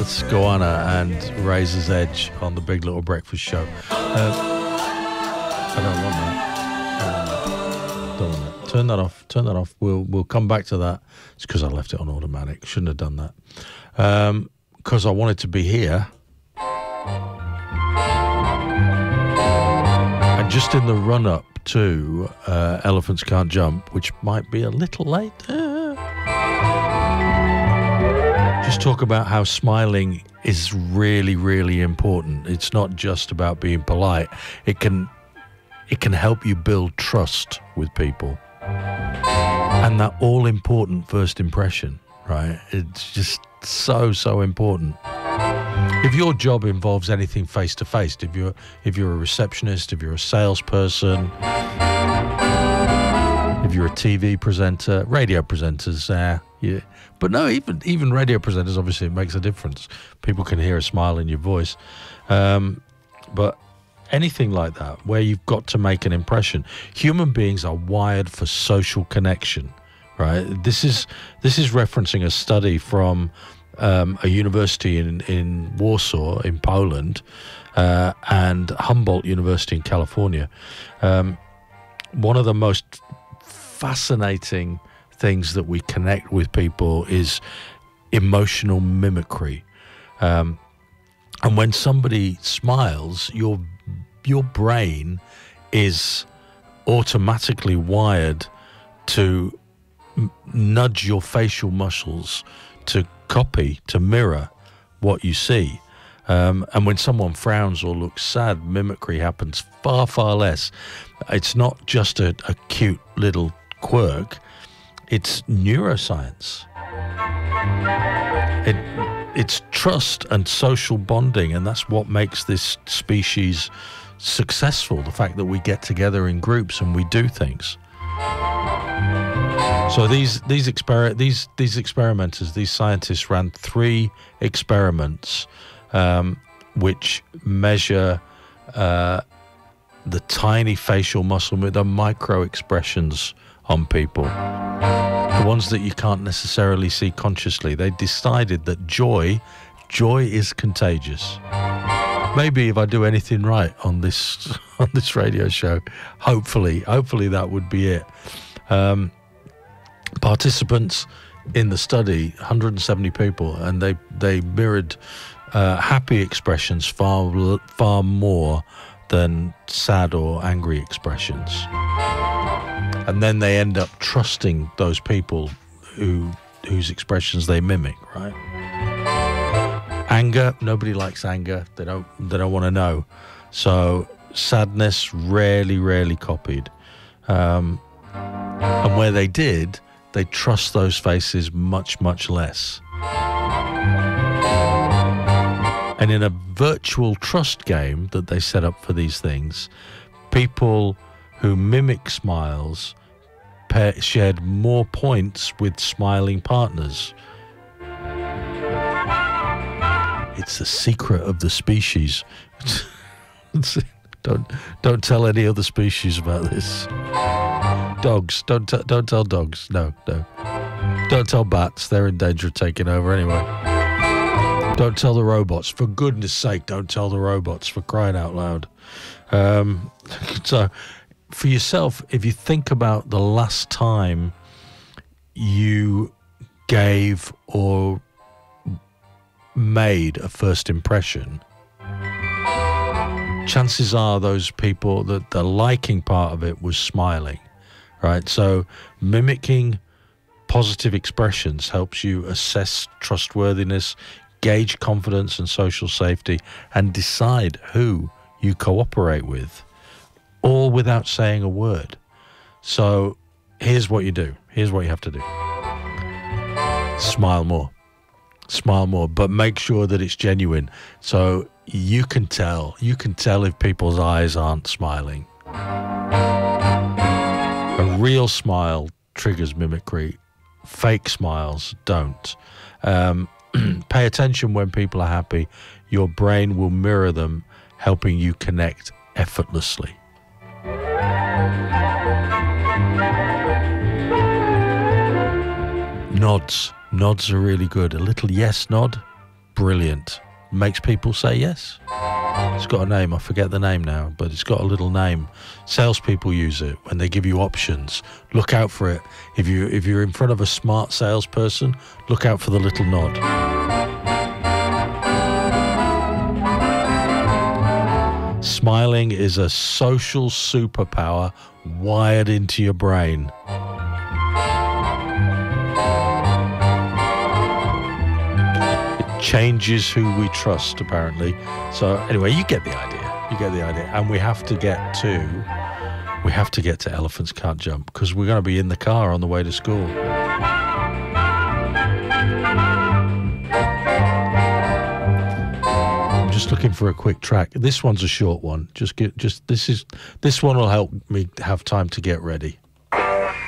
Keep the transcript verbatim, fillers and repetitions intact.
That's Goanna and Razor's Edge on the Big Little Breakfast Show. Uh, I don't want that. Uh, don't want that. Turn that off. Turn that off. We'll we'll come back to that. It's because I left it on automatic. Shouldn't have done that. Um, because I wanted to be here. And just in the run-up to uh, Elephants Can't Jump, which might be a little late. Uh, just talk about how smiling is really, really important. It's not just about being polite. It can, it can help you build trust with people. And that all-important first impression, right? It's just so, so important. If your job involves anything face-to-face, if you're if you're a receptionist, if you're a salesperson, if you're a T V presenter, radio presenters, uh, yeah. But no, even even radio presenters, obviously, it makes a difference. People can hear a smile in your voice. Um, but anything like that, where you've got to make an impression. Human beings are wired for social connection, right? This is this is referencing a study from Um, a university in, in Warsaw, in Poland, uh, and Humboldt University in California. Um, one of the most fascinating things that we connect with people is emotional mimicry. Um, and when somebody smiles, your your brain is automatically wired to m- nudge your facial muscles to copy, to mirror what you see. Um, and when someone frowns or looks sad, mimicry happens far, far less. It's not just a, a cute little quirk, it's neuroscience. It, it's trust and social bonding, and that's what makes this species successful, the fact that we get together in groups and we do things. So these these exper- these these experimenters, these scientists ran three experiments um, which measure uh, the tiny facial muscle, the micro expressions on people, the ones that you can't necessarily see consciously. They decided that joy, joy is contagious. Maybe if I do anything right on this on this radio show, hopefully, hopefully that would be it. Um, Participants in the study, one hundred seventy people, and they they mirrored uh, happy expressions far far more than sad or angry expressions, and then they end up trusting those people who whose expressions they mimic. Right? Anger, nobody likes anger. They don't they don't want to know. So sadness, rarely rarely copied, um, and where they did, they trust those faces much, much less. And in a virtual trust game that they set up for these things, people who mimic smiles pair, shared more points with smiling partners. It's the secret of the species. don't don't tell any other species about this. Dogs, don't t- don't tell dogs. No, no. Don't tell bats. They're in danger of taking over anyway. Don't tell the robots. For goodness sake, don't tell the robots, for crying out loud. Um, so, for yourself, if you think about the last time you gave or made a first impression, chances are those people, that the liking part of it was smiling. Right, so mimicking positive expressions helps you assess trustworthiness, gauge confidence and social safety, and decide who you cooperate with, all without saying a word. So here's what you do. Here's what you have to do. Smile more. Smile more, but make sure that it's genuine. So you can tell, you can tell if people's eyes aren't smiling. A real smile triggers mimicry. Fake smiles don't. Um, pay attention when people are happy. Your brain will mirror them, helping you connect effortlessly. Nods. Nods are really good. A little yes nod. brilliant. Makes people say yes. It's got a name. I forget the name now, but it's got a little name. Salespeople use it when they give you options. Look out for it. If you if you're in front of a smart salesperson, look out for the little nod. Smiling is a social superpower wired into your brain. Changes who we trust, apparently. So anyway, you get the idea. You get the idea. And we have to get to we have to get to Elephants Can't Jump, because we're going to be in the car on the way to school. I'm just looking for a quick track. This one's a short one. Just get just this is this one will help me have time to get ready.